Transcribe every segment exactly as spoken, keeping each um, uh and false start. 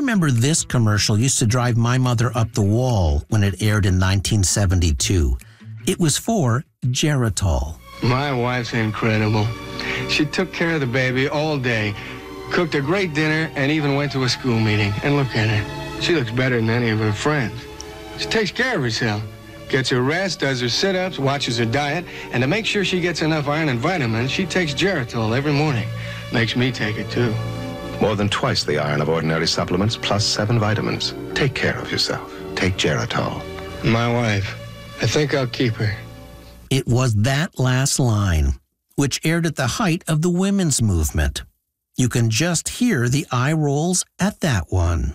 remember this commercial used to drive my mother up the wall when it aired in nineteen seventy-two. It was for Geritol. My wife's incredible. She took care of the baby all day, cooked a great dinner, and even went to a school meeting. And look at her. She looks better than any of her friends. She takes care of herself. Gets her rest, does her sit-ups, watches her diet, and to make sure she gets enough iron and vitamins, she takes Geritol every morning. Makes me take it, too. More than twice the iron of ordinary supplements, plus seven vitamins. Take care of yourself. Take Geritol. My wife. I think I'll keep her. It was that last line, which aired at the height of the women's movement. You can just hear the eye rolls at that one.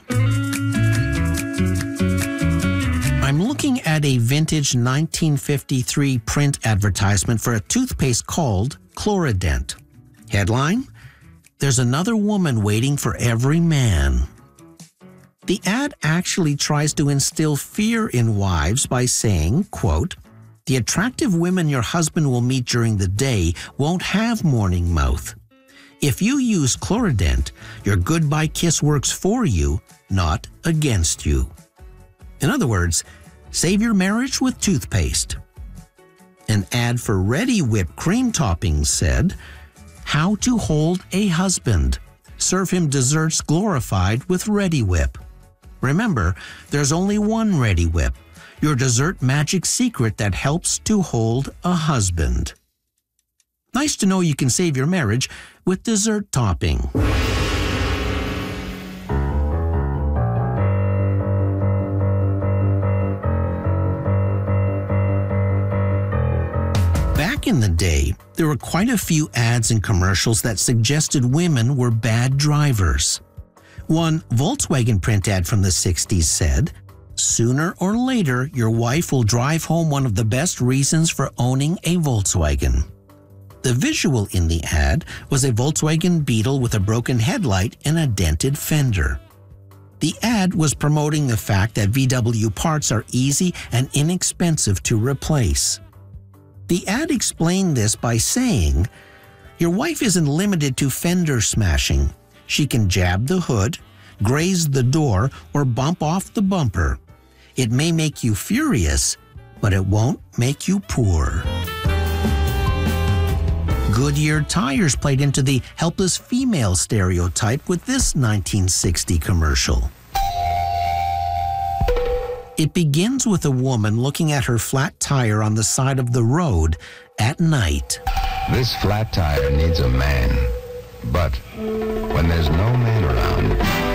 I'm looking at a vintage nineteen fifty-three print advertisement for a toothpaste called Chlorident. Headline: There's another woman waiting for every man. The ad actually tries to instill fear in wives by saying, quote, the attractive women your husband will meet during the day won't have morning mouth. If you use Chlorident, your goodbye kiss works for you, not against you. In other words, save your marriage with toothpaste. An ad for Reddi-wip cream toppings said, how to hold a husband. Serve him desserts glorified with Reddi-wip. Remember, there's only one Reddi-wip, your dessert magic secret that helps to hold a husband. Nice to know you can save your marriage with dessert topping. Back in the day, there were quite a few ads and commercials that suggested women were bad drivers. One Volkswagen print ad from the sixties said, sooner or later, your wife will drive home one of the best reasons for owning a Volkswagen. The visual in the ad was a Volkswagen Beetle with a broken headlight and a dented fender. The ad was promoting the fact that V W parts are easy and inexpensive to replace. The ad explained this by saying, your wife isn't limited to fender smashing. She can jab the hood, graze the door, or bump off the bumper. It may make you furious, but it won't make you poor. Goodyear tires played into the helpless female stereotype with this nineteen sixty commercial. It begins with a woman looking at her flat tire on the side of the road at night. This flat tire needs a man, but when there's no man around,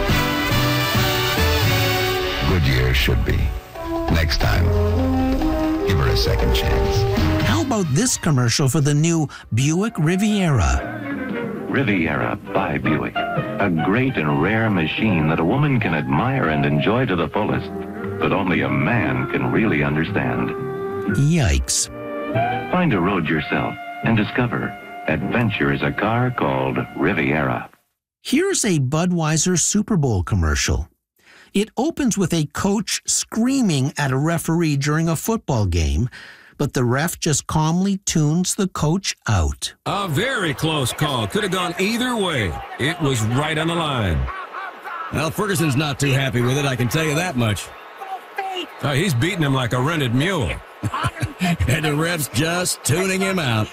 Goodyear should be. Next time, give her a second chance. How about this commercial for the new Buick Riviera? Riviera by Buick. A great and rare machine that a woman can admire and enjoy to the fullest, but only a man can really understand. Yikes. Find a road yourself and discover adventure is a car called Riviera. Here's a Budweiser Super Bowl commercial. It opens with a coach screaming at a referee during a football game, but the ref just calmly tunes the coach out. A very close call. Could have gone either way. It was right on the line. Well, Ferguson's not too happy with it, I can tell you that much. Oh, he's beating him like a rented mule. And the ref's just tuning him out.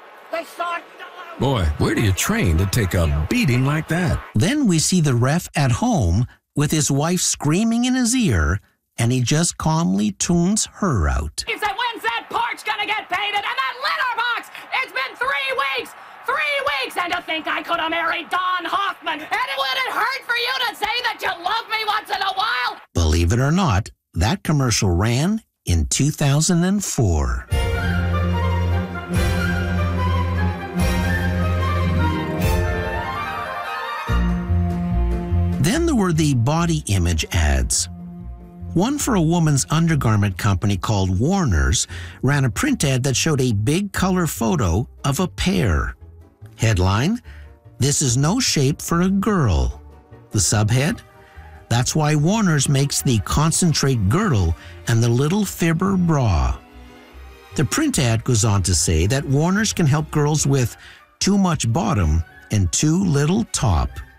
Boy, where do you train to take a beating like that? Then we see the ref at home with his wife screaming in his ear, and he just calmly tunes her out. He said, when's that porch gonna get painted? And that litter box! It's been three weeks! Three weeks! And to think I could have married Don Hoffman! And it wouldn't hurt for you to say that you love me once in a while! Believe it or not, that commercial ran in two thousand four. Then there were the body image ads. One for a woman's undergarment company called Warner's ran a print ad that showed a big color photo of a pear. Headline, this is no shape for a girl. The subhead, that's why Warner's makes the concentrate girdle and the little fibber bra. The print ad goes on to say that Warner's can help girls with too much bottom and too little top.